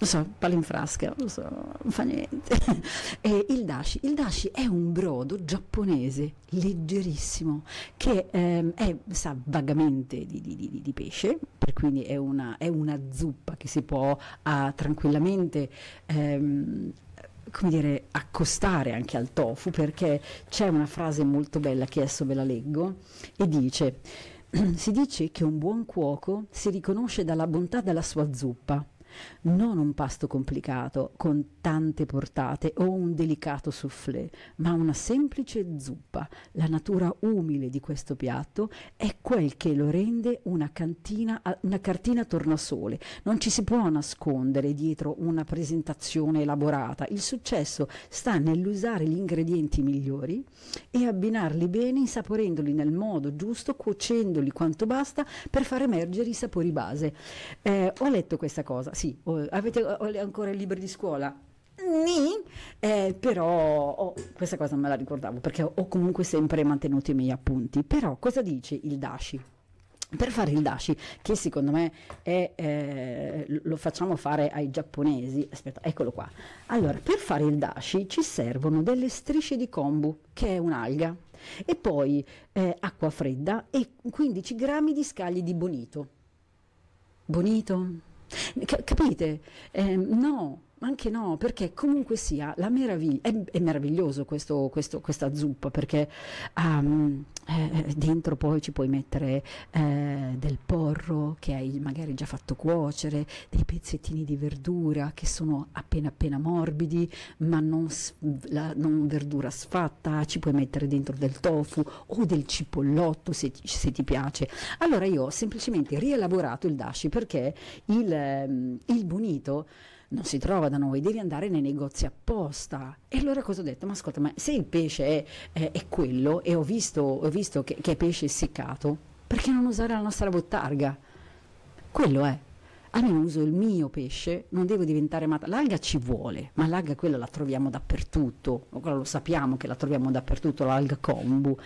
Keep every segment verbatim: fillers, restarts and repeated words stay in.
lo so, palla in frasca, lo so, non fa niente. E il dashi, il dashi è un brodo giapponese leggerissimo che ehm, è, sa vagamente di, di, di, di pesce, per quindi è una, è una zuppa che si può ah, tranquillamente ehm, come dire, accostare anche al tofu, perché c'è una frase molto bella che adesso ve la leggo e dice: si dice che un buon cuoco si riconosce dalla bontà della sua zuppa, non un pasto complicato con tante portate o un delicato soufflé, ma una semplice zuppa. La natura umile di questo piatto è quel che lo rende una cantina, una cartina tornasole. Non ci si può nascondere dietro una presentazione elaborata. Il successo sta nell'usare gli ingredienti migliori e abbinarli bene, insaporendoli nel modo giusto, cuocendoli quanto basta per far emergere i sapori base. Eh, ho letto questa cosa, sì, ho, avete ho ancora i libri di scuola? Ni, eh, però oh, questa cosa non me la ricordavo perché ho, ho comunque sempre mantenuto i miei appunti. Però cosa dice il dashi? Per fare il dashi, che secondo me è, eh, lo facciamo fare ai giapponesi, aspetta, eccolo qua. Allora, per fare il dashi ci servono delle strisce di kombu, che è un'alga, e poi eh, acqua fredda e quindici grammi di scaglie di bonito. Bonito? C- capite? Eh, no. Anche no, perché comunque sia la meraviglia, è, è meraviglioso questo, questo, questa zuppa, perché um, eh, dentro poi ci puoi mettere eh, del porro che hai magari già fatto cuocere, dei pezzettini di verdura che sono appena appena morbidi, ma non, la, non verdura sfatta, ci puoi mettere dentro del tofu o del cipollotto se, se ti piace. Allora io ho semplicemente rielaborato il dashi perché il, il bonito non si trova da noi, devi andare nei negozi apposta. E allora cosa ho detto? Ma ascolta, ma se il pesce è, è, è quello, e ho visto, ho visto che, che è pesce essiccato, perché non usare la nostra bottarga? Quello è. Almeno uso il mio pesce, non devo diventare matta. L'alga ci vuole, ma l'alga quella la troviamo dappertutto, quello lo sappiamo che la troviamo dappertutto, l'alga kombu.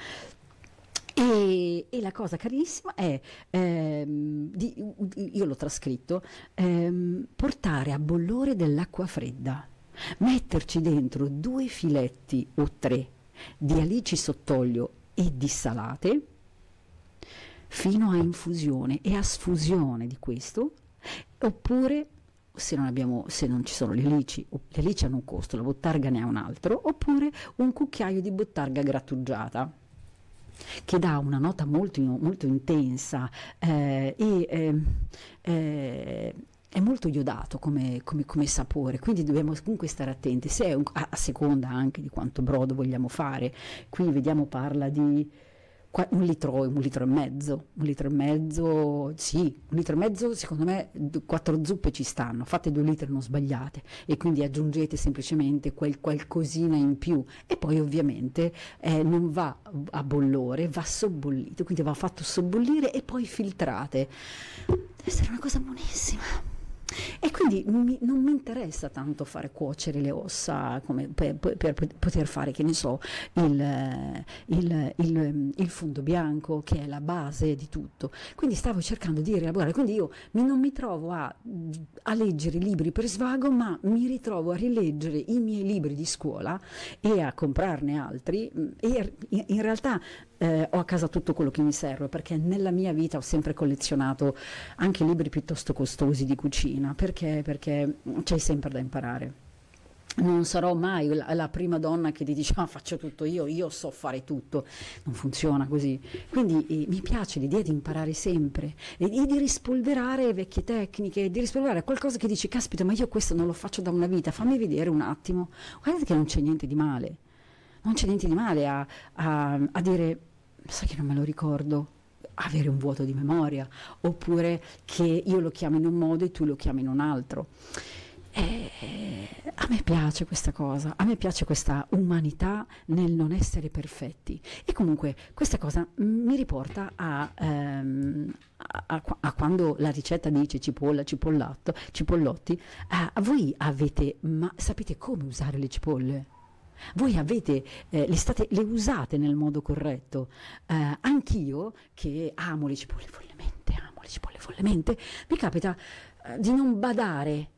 E, e la cosa carissima è, ehm, di, io l'ho trascritto, ehm, portare a bollore dell'acqua fredda, metterci dentro due filetti o tre di alici sott'olio e di salate fino a infusione e a sfusione di questo, oppure se non, abbiamo, se non ci sono le alici, le alici hanno un costo, la bottarga ne ha un altro, oppure un cucchiaio di bottarga grattugiata, che dà una nota molto, molto intensa eh, e eh, eh, è molto iodato come, come, come sapore, quindi dobbiamo comunque stare attenti, se è un, a, a seconda anche di quanto brodo vogliamo fare. Qui vediamo, parla di un litro, un litro e mezzo, un litro e mezzo, sì, un litro e mezzo, secondo me quattro zuppe ci stanno, fate due litri non sbagliate, e quindi aggiungete semplicemente quel qualcosina in più, e poi ovviamente eh, non va a bollore, va sobbollito, quindi va fatto sobbollire e poi filtrate. Deve essere una cosa buonissima. E quindi mi, non mi interessa tanto fare cuocere le ossa come per, per, per poter fare, che ne so, il, il, il, il fondo bianco, che è la base di tutto. Quindi stavo cercando di rielaborare, quindi io mi, non mi trovo a, a leggere libri per svago, ma mi ritrovo a rileggere i miei libri di scuola e a comprarne altri, e in, in realtà Eh, ho a casa tutto quello che mi serve, perché nella mia vita ho sempre collezionato anche libri piuttosto costosi di cucina, perché, perché c'è sempre da imparare. Non sarò mai la, la prima donna che ti dice ah, faccio tutto io, io so fare tutto, non funziona così. Quindi eh, mi piace l'idea di imparare sempre e di, di rispolverare vecchie tecniche, di rispolverare qualcosa che dici caspita, ma io questo non lo faccio da una vita, fammi vedere un attimo. Guardate che non c'è niente di male, non c'è niente di male a, a, a dire sai che non me lo ricordo, avere un vuoto di memoria, oppure che io lo chiamo in un modo e tu lo chiami in un altro. E a me piace questa cosa, a me piace questa umanità nel non essere perfetti, e comunque questa cosa mi riporta a, ehm, a, a, a quando la ricetta dice cipolla, cipollato, cipollotti. A, a voi avete, ma sapete come usare le cipolle? Voi avete, eh, le, state, le usate nel modo corretto? Eh, anch'io, che amo le cipolle follemente, amo le cipolle follemente, mi capita eh, di non badare